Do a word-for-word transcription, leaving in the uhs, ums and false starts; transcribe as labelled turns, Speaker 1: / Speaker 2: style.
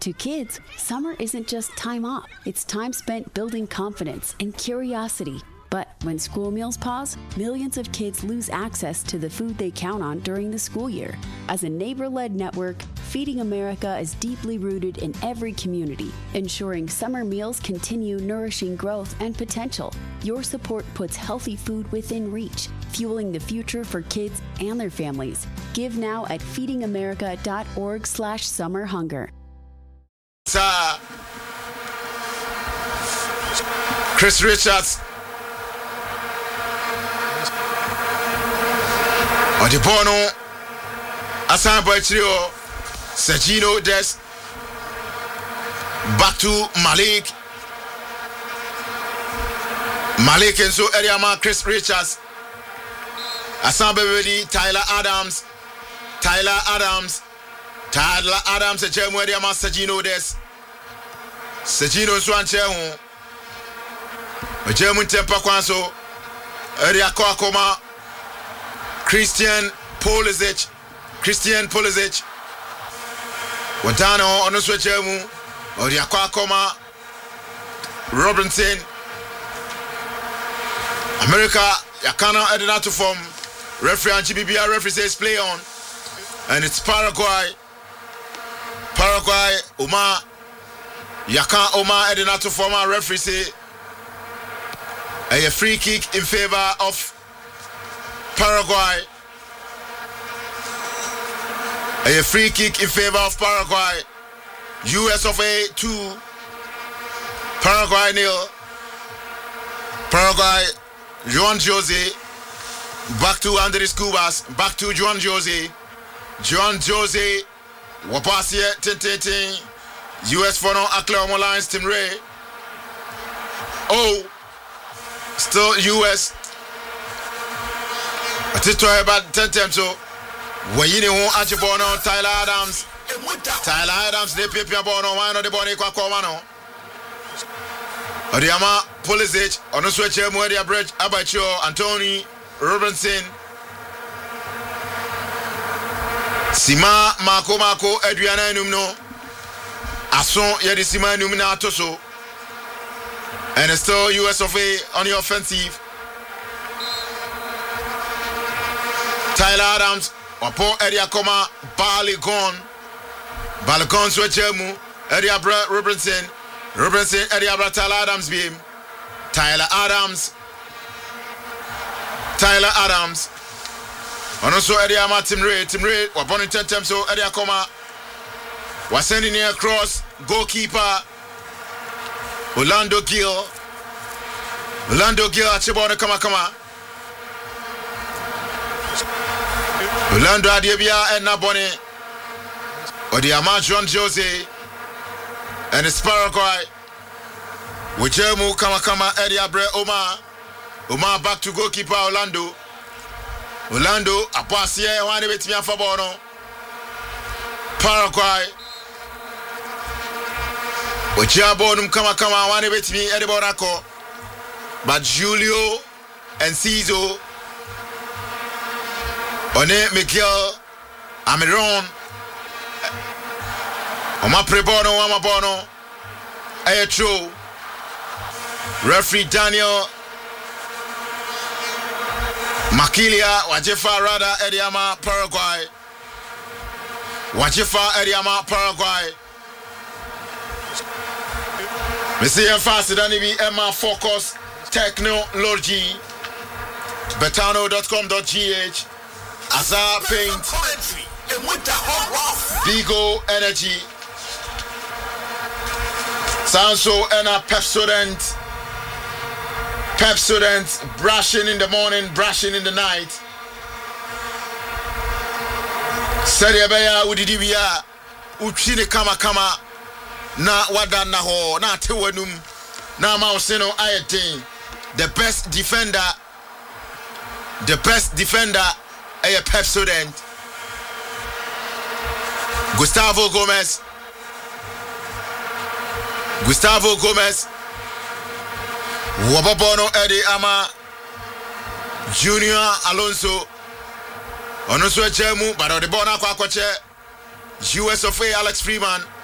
Speaker 1: To kids, summer isn't just time off. It's time spent building confidence and curiosity. But when school meals pause, millions of kids lose access to the food they count on during the school year. As a neighbor-led network, Feeding America is deeply rooted in every community, ensuring summer meals continue nourishing growth and potential. Your support puts healthy food within reach, fueling the future for kids and their families. Give now at feedingamerica.org slash summer hunger.
Speaker 2: Sir Chris Richards Odibono Asambo Trio Sergino Des back to Malik Malik and so Eriama Chris Richards Asambo ready Tyler Adams Tyler Adams Tyler Adams a German Eriama Sergino Des Sergino Swanche a German temper Kwanso Eria Kwakoma Christian Pulisic Christian Pulisic Wadano ono swechemu Odia Kwakoma Robinson America yakana edina to form referee and G B B R referee says play on and it's Paraguay Paraguay Oma Yaka Oma edina to form a referee say a free kick in favor of Paraguay. A free kick in favor of Paraguay. U S of A two. Paraguay nil. Paraguay. Juan Jose. Back to Andres Cubas. Back to Juan Jose. Juan Jose. Wapasie Tintin. U S for no Aklahoma Lions Tim Ray. Oh. Still U S. I just try about ten times so. When you know Achibono, Tyler Adams, Tyler Adams, they pay Piabono, one of the Bonnie Quaquamano. Odiama, Pulisic, on the switch, Moedia Bridge, Abacho, Anthony, Robinson, Sima, Marco Marco, Adriana Numno, Ason, Yadisima Numina Toso, and it's still U S of A on the offensive. Tyler Adams, Wapo area koma Balogun Balogun swechemu area bra Robinson Robinson area bra Tyler Adams beam Tyler Adams Tyler Adams Onoso area ma Tim Ray Tim Ray wapon in ten times so area koma was sending near cross goalkeeper Orlando Gill Orlando Gill achibona kama kama Orlando Adebia and Nabone Odiama Juan Jose and it's Paraguay Wujemu Kamakama Edia Bre Omar Omar back to goalkeeper Orlando Orlando Apasie Wani Betimia Fabono Paraguay Ojabonum Kamakama Wani Betimi Ediborako but Julio and Cizo One Miguel Amiron Oma Prebono Oma Bono Ayatro Referee Daniel Makilia Wajefa Rada Ediama Paraguay Wajefa Ediama Paraguay Messiah Fast Danibi Emma Focus Technology betano dot com dot g h Azar Paint, Bigo Energy, Sanso and a Pepsodent, Pepsodent, brushing in the morning, brushing in the night. Seriabaya Udidibia, Uchine Kama Kama, na Wadana Ho, na Tewanum, na Mauseno Ayatin, the best defender, the best defender. A Pepsodent Gustavo Gomez Gustavo Gomez Wababono Eddie Ama Junior Alonso Onoswe Chemu Bado de Bona Kwakwache U S of A Alex Freeman